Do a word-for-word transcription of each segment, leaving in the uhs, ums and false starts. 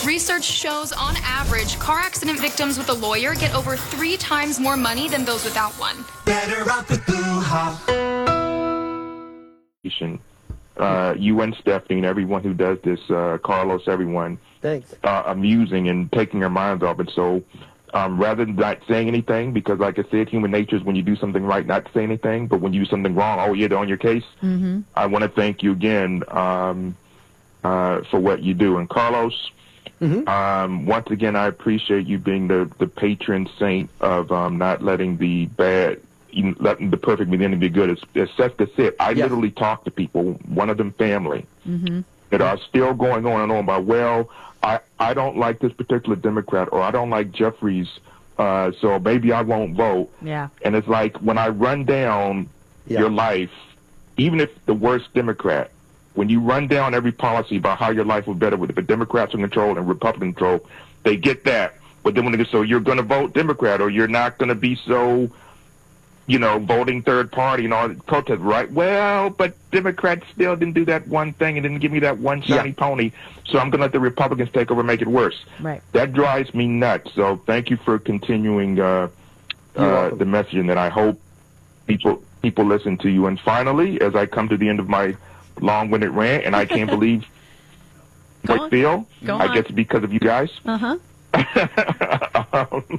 Research shows, on average, car accident victims with a lawyer get over three times more money than those without one. Better off with Boo-ha. Uh, you and Stephanie and everyone who does this, uh, Carlos, everyone. Thanks. Uh, amusing and taking our minds off it. So um, rather than not saying anything, because like I said, human nature is when you do something right, not to say anything, but when you do something wrong, oh, you're on your case. Mm-hmm. I want to thank you again um, uh, for what you do. And Carlos, Mm-hmm. um, once again, I appreciate you being the, the patron saint of um, not letting the bad, you letting the perfect be the enemy be good. It's, it's such the it. I Yes. literally talk to people, one of them family, Mm-hmm. that are still going on and on about, well, I, I don't like this particular Democrat, or I don't like Jeffries, uh, so maybe I won't vote. Yeah. And it's like when I run down Yeah. your life, even if the worst Democrat, when you run down every policy about how your life was better with if the Democrats in control and Republican control, they get that. But then when they go, so you're going to vote Democrat, or you're not going to be so, you know, voting third party and all that protest, right? Well, but Democrats still didn't do that one thing and didn't give me that one shiny Yeah. pony, so I'm going to let the Republicans take over and make it worse. Right. That drives me nuts. So thank you for continuing uh, You're uh, welcome. the messaging that I hope people people listen to you. And finally, as I come to the end of my long-winded rant, and I can't believe Go what I on. feel, Go I on. guess it's because of you guys. Uh-huh. um,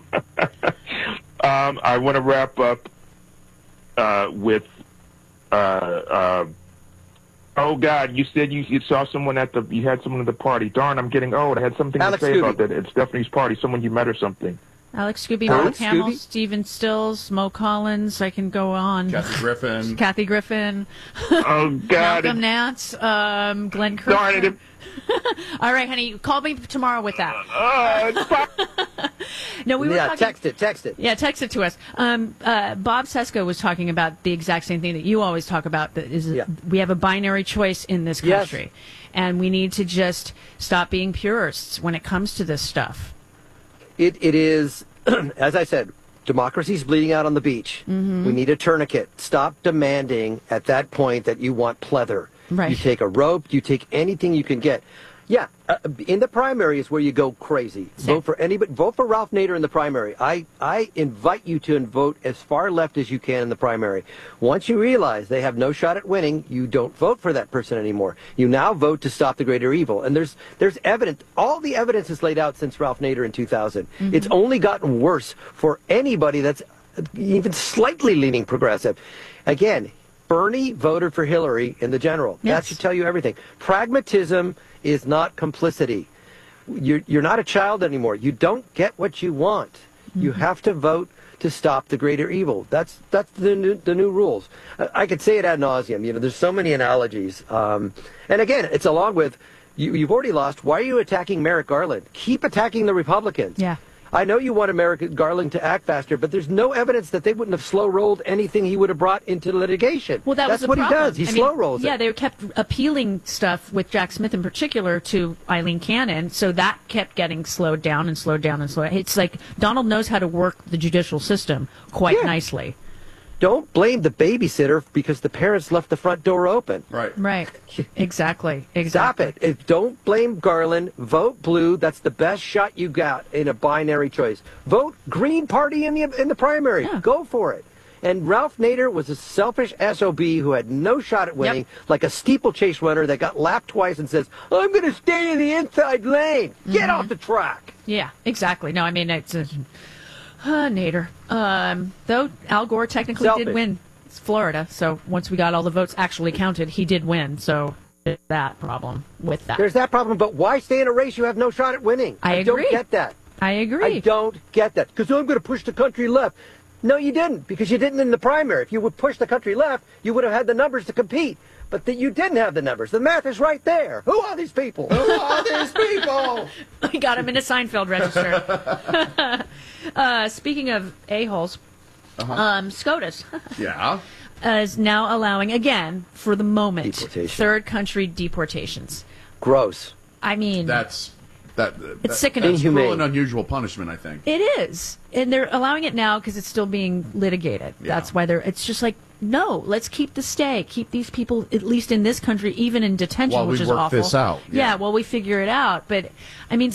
um, I want to wrap up uh, with, uh, uh, oh God, you said you, you saw someone at the, you had someone at the party. Darn, I'm getting old. I had something Alex to say Scooby. about that. It's Stephanie's party. Someone you met or something. Alex Scooby, Alex Mark Hamill, Scooby? Stephen Stills, Mo Collins. I can go on. Kathy Griffin. Kathy Griffin. Oh God. Malcolm Nance. Um, Glenn Darn it. Kirkland. All right, honey. Call me tomorrow with that. Uh, it's fine. No, we were Yeah, talking. text it, text it. Yeah, text it to us. Um, uh, Bob Sesko was talking about the exact same thing that you always talk about. That is, Yeah. we have a binary choice in this Yes. country, and we need to just stop being purists when it comes to this stuff. It, it is, as I said, democracy's bleeding out on the beach. Mm-hmm. We need a tourniquet. Stop demanding at that point that you want pleather. Right. You take a rope, you take anything you can get. Yeah, uh, in the primary is where you go crazy. Same. Vote for anybody. Vote for Ralph Nader in the primary. I, I invite you to vote as far left as you can in the primary. Once you realize they have no shot at winning, you don't vote for that person anymore. You now vote to stop the greater evil. And there's there's evidence. All the evidence is laid out since Ralph Nader in two thousand. Mm-hmm. It's only gotten worse for anybody that's even slightly leaning progressive. Again, Bernie voted for Hillary in the general. Yes. That should tell you everything. Pragmatism is not complicity. You're, you're not a child anymore. You don't get what you want. Mm-hmm. You have to vote to stop the greater evil. That's that's the new, the new rules. I, I could say it ad nauseum. You know, there's so many analogies. Um, and again, it's along with, you, you've already lost. Why are you attacking Merrick Garland? Keep attacking the Republicans. Yeah. I know you want Merrick Garland to act faster, but there's no evidence that they wouldn't have slow rolled anything he would have brought into litigation. Well, that That's was the what problem. he does. He I mean, slow rolls Yeah, it. they kept appealing stuff with Jack Smith in particular to Eileen Cannon, so that kept getting slowed down and slowed down and slowed. It's like Donald knows how to work the judicial system quite Yeah. nicely. Don't blame the babysitter because the parents left the front door open. Right. Right. Exactly. Stop Exactly. it. If, don't blame Garland. Vote blue. That's the best shot you got in a binary choice. Vote Green Party in the in the primary. Yeah. Go for it. And Ralph Nader was a selfish S O B who had no shot at winning, like a steeplechase runner that got lapped twice and says, I'm going to stay in the inside lane. Get off the track. Yeah, exactly. No, I mean, it's uh, uh, Nader. Um, though Al Gore technically Selfish. did win Florida, so once we got all the votes actually counted, he did win. So there's that problem with that. There's that problem, but why stay in a race you have no shot at winning? I don't agree. get that. I agree. I don't get that. Because I'm going to push the country left. No, you didn't, because you didn't in the primary. If you would push the country left, you would have had the numbers to compete. But that you didn't have the numbers. The math is right there. Who are these people? Who are these people? We got him in a Seinfeld register. uh, speaking of a-holes, Uh-huh. um, SCOTUS Yeah. is now allowing, again, for the moment, Deportation. third country deportations. Gross. I mean, That's that. that It's sickening. That's cruel Inhumane. and unusual punishment, I think. it is. And they're allowing it now because it's still being litigated. Yeah. That's why they're, it's just like, no, let's keep the stay. Keep these people, at least in this country, even in detention, While we which is work awful. this out, Yeah. yeah. while we figure it out. But, I mean,